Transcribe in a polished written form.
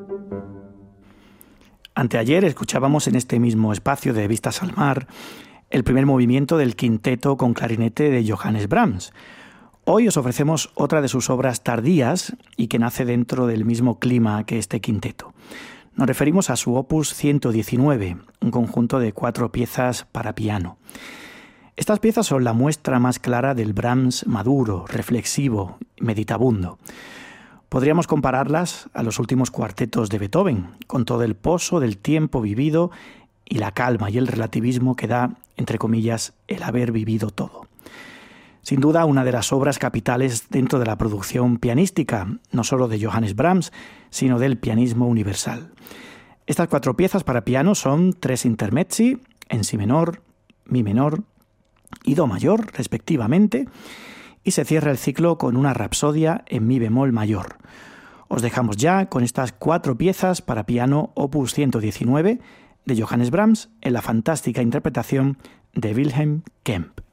Anteayer escuchábamos en este mismo espacio de Vistas al Mar el primer movimiento del quinteto con clarinete de Johannes Brahms. Hoy os ofrecemos otra de sus obras tardías y que nace dentro del mismo clima que este quinteto. Nos referimos a su opus 119, un conjunto de 4 piezas para piano. Estas piezas son la muestra más clara del Brahms maduro, reflexivo, meditabundo. Podríamos compararlas a los últimos cuartetos de Beethoven, con todo el pozo del tiempo vivido y la calma y el relativismo que da, entre comillas, el haber vivido todo. Sin duda, una de las obras capitales dentro de la producción pianística, no solo de Johannes Brahms, sino del pianismo universal. Estas 4 piezas para piano son 3 intermezzi en si menor, mi menor y do mayor, respectivamente, y se cierra el ciclo con una rapsodia en mi bemol mayor. Os dejamos ya con estas 4 piezas para piano opus 119 de Johannes Brahms en la fantástica interpretación de Wilhelm Kempff.